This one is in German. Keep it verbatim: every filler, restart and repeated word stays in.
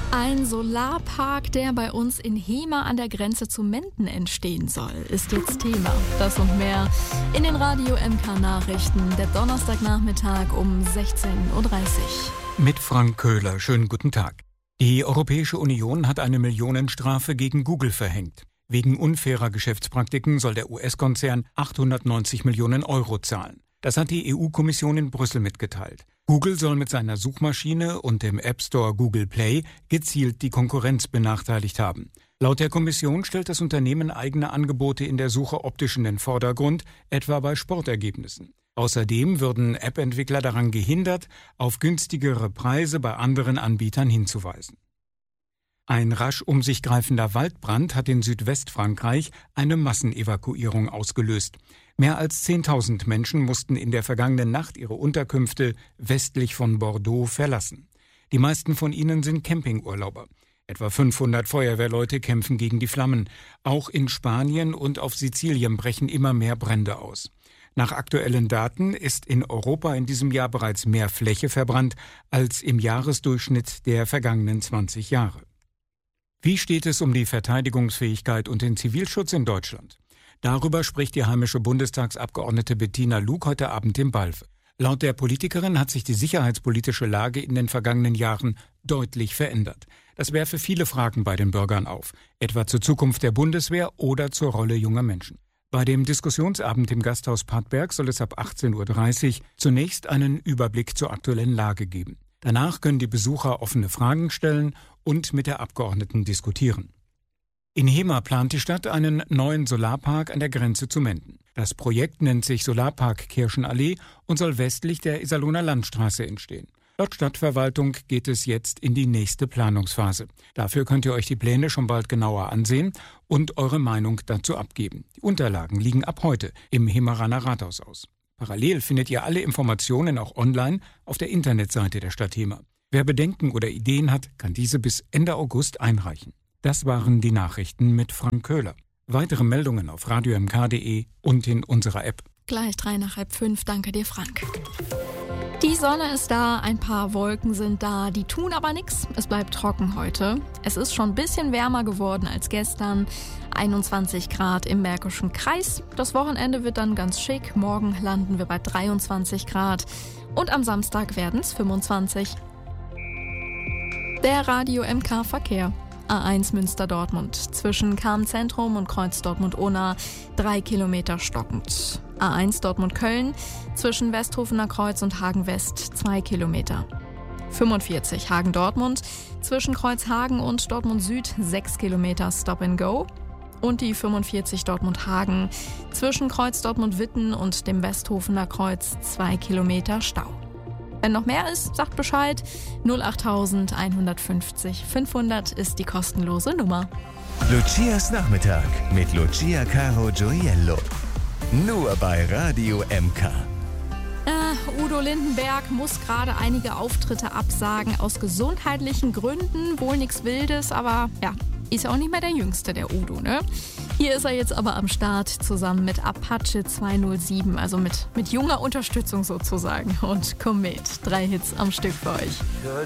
Ein Solarpark, der bei uns in Hemer an der Grenze zu Menden entstehen soll, ist jetzt Thema. Das und mehr in den Radio M K Nachrichten der Donnerstagnachmittag um sechzehn Uhr dreißig. Mit Frank Köhler. Schönen guten Tag. Die Europäische Union hat eine Millionenstrafe gegen Google verhängt. Wegen unfairer Geschäftspraktiken soll der U S-Konzern achthundertneunzig Millionen Euro zahlen. Das hat die E U-Kommission in Brüssel mitgeteilt. Google soll mit seiner Suchmaschine und dem App Store Google Play gezielt die Konkurrenz benachteiligt haben. Laut der Kommission stellt das Unternehmen eigene Angebote in der Suche optisch in den Vordergrund, etwa bei Sportergebnissen. Außerdem würden App-Entwickler daran gehindert, auf günstigere Preise bei anderen Anbietern hinzuweisen. Ein rasch um sich greifender Waldbrand hat in Südwestfrankreich eine Massenevakuierung ausgelöst. Mehr als zehntausend Menschen mussten in der vergangenen Nacht ihre Unterkünfte westlich von Bordeaux verlassen. Die meisten von ihnen sind Campingurlauber. Etwa fünfhundert Feuerwehrleute kämpfen gegen die Flammen. Auch in Spanien und auf Sizilien brechen immer mehr Brände aus. Nach aktuellen Daten ist in Europa in diesem Jahr bereits mehr Fläche verbrannt als im Jahresdurchschnitt der vergangenen zwanzig Jahre. Wie steht es um die Verteidigungsfähigkeit und den Zivilschutz in Deutschland? Darüber spricht die heimische Bundestagsabgeordnete Bettina Luke heute Abend im BALF. Laut der Politikerin hat sich die sicherheitspolitische Lage in den vergangenen Jahren deutlich verändert. Das werfe viele Fragen bei den Bürgern auf, etwa zur Zukunft der Bundeswehr oder zur Rolle junger Menschen. Bei dem Diskussionsabend im Gasthaus Padberg soll es ab achtzehn Uhr dreißig zunächst einen Überblick zur aktuellen Lage geben. Danach können die Besucher offene Fragen stellen und mit der Abgeordneten diskutieren. In Hemer plant die Stadt einen neuen Solarpark an der Grenze zu Menden. Das Projekt nennt sich Solarpark Kirchenallee und soll westlich der Iserlohner Landstraße entstehen. Laut Stadtverwaltung geht es jetzt in die nächste Planungsphase. Dafür könnt ihr euch die Pläne schon bald genauer ansehen und eure Meinung dazu abgeben. Die Unterlagen liegen ab heute im Hemeraner Rathaus aus. Parallel findet ihr alle Informationen auch online auf der Internetseite der Stadt Hemer. Wer Bedenken oder Ideen hat, kann diese bis Ende August einreichen. Das waren die Nachrichten mit Frank Köhler. Weitere Meldungen auf radio m k punkt d e und in unserer App. Gleich drei nach halb fünf. Danke dir, Frank. Die Sonne ist da, ein paar Wolken sind da, die tun aber nichts. Es bleibt trocken heute. Es ist schon ein bisschen wärmer geworden als gestern. einundzwanzig Grad im Märkischen Kreis. Das Wochenende wird dann ganz schick. Morgen landen wir bei dreiundzwanzig Grad. Und am Samstag werden es fünfundzwanzig. Der Radio M K Verkehr. A eins Münster-Dortmund. Zwischen Cham-Zentrum und Kreuz Dortmund-Ohna drei Kilometer stockend. A eins Dortmund-Köln. Zwischen Westhofener Kreuz und Hagen-West zwei Kilometer. fünfundvierzig Hagen-Dortmund. Zwischen Kreuzhagen und Dortmund-Süd sechs Kilometer Stop and Go. Und die fünfundvierzig Dortmund-Hagen. Zwischen Kreuz Dortmund-Witten und dem Westhofener Kreuz zwei Kilometer Stau. Wenn noch mehr ist, sagt Bescheid. null acht eins fünfzig fünfhundert ist die kostenlose Nummer. Lucias Nachmittag mit Lucia Caro Gioiello. Nur bei Radio M K. Äh, Udo Lindenberg muss gerade einige Auftritte absagen. Aus gesundheitlichen Gründen. Wohl nichts Wildes, aber ja, ist ja auch nicht mehr der Jüngste, der Udo, ne? Hier ist er jetzt aber am Start zusammen mit Apache zweihundertsieben, also mit, mit junger Unterstützung sozusagen. Und Komet, drei Hits am Stück für euch.